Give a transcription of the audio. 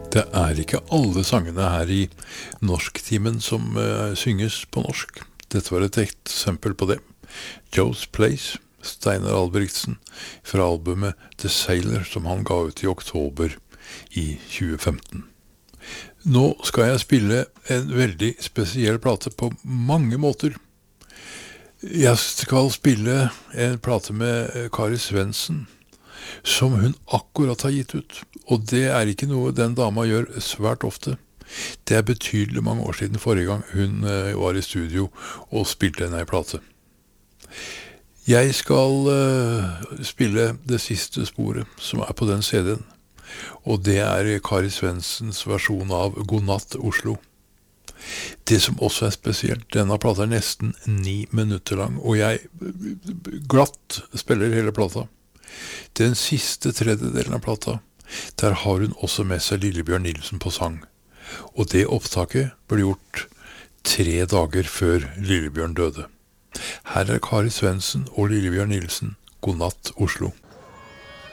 Det ikke alle sangene her i norsktimen som synges på norsk. Dette var et eksempel på det. Joe's Place, Steinar Albrigtsen, fra albumet The Sailor, som han ga ut i oktober i 2015. Nå skal jeg spille en veldig spesiell plate på mange måter. Jeg skal spille en plate med Kari Svendsen, som hun akkurat har gitt ut. Og det ikke noe den dama gjør svært ofte. Det betydelig mange år siden forrige gang hun var i studio og spilte en plate. Jeg skal spille det siste sporet som på den CD-en. Og det Kari Svendsens versjon av God natt Oslo. Det som også spesielt, denne plata nesten 9 minutter lang, og jeg glatt spiller hele plata. Den siste tredjedelen av plata, der har hun også med seg Lillebjørn Nilsen på sang. Og det opptaket ble gjort 3 dager før Lillebjørn døde. Her Kari Svendsen og Lillebjørn Nilsen, God natt Oslo.